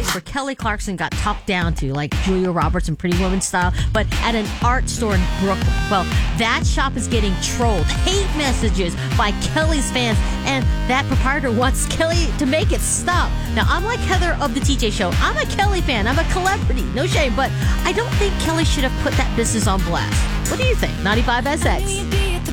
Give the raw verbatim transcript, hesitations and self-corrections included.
where Kelly Clarkson got talked down to, like Julia Roberts and Pretty Woman style, but at an art store in Brooklyn. Well, that shop is getting trolled. Hate messages by Kelly's fans, and that proprietor wants Kelly to make it stop. Now, I'm like Heather of the T J Show. I'm a Kelly fan. I'm a celebrity. No shame, but I don't think Kelly should have put that business on blast. What do you think? ninety-five S X.